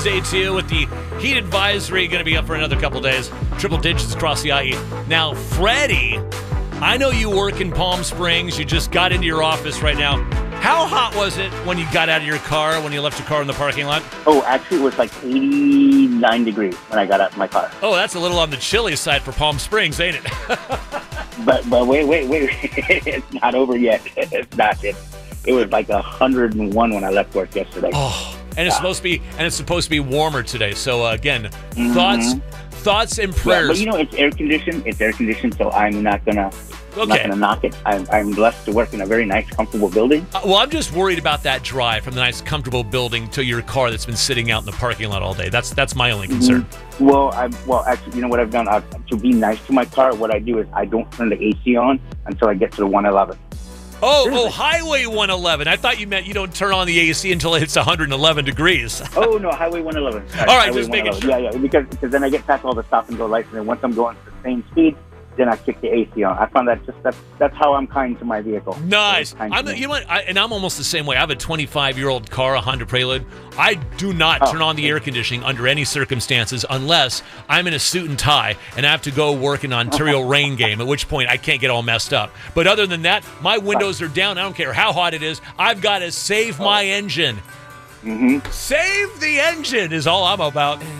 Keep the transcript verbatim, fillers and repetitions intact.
Day two with the heat advisory going to be up for another couple days. Triple digits across the I E. Now, Freddie, I know you work in Palm Springs. You just got into your office right now. How hot was it when you got out of your car, when you left your car in the parking lot? Oh, actually, it was like eighty-nine degrees when I got out of my car. Oh, that's a little on the chilly side for Palm Springs, ain't it? But but wait, wait, wait. It's not over yet. It's not. It, it was like one hundred one when I left work yesterday. Oh. And it's Yeah. supposed to be, and it's supposed to be warmer today. So uh, again, Mhm. thoughts, thoughts and prayers. Yeah, but you know, it's air conditioned. It's air conditioned, so I'm not gonna, I'm not Okay. gonna knock it. I'm, I'm blessed to work in a very nice, comfortable building. Uh, well, I'm just worried about that drive from the nice, comfortable building to your car that's been sitting out in the parking lot all day. That's that's my only concern. Mhm. Well, I well actually, you know what I've done I, to be nice to my car. What I do is I don't turn the A C on until I get to the one eleven. Oh, oh, Highway one eleven. I thought you meant you don't turn on the A C until it hits one hundred eleven degrees. Oh no, Highway one eleven. Sorry, All right, Highway just making one eleven. Yeah, yeah, because because then I get past all the stop and go lights, and then once I'm going at the same speed, then I kick the A C on. I found that just that's that's how I'm kind to my vehicle. Nice. Kind to I'm, me. you know what? I, and I'm almost the same way. I have a twenty-five-year-old car, a Honda Prelude. I do not Oh. turn on the air conditioning under any circumstances unless I'm in a suit and tie and I have to go work an Ontario rain game, at which point I can't get all messed up. But other than that, my windows are down. I don't care how hot it is. I've got to save my engine. Mm-hmm. Save the engine is all I'm about.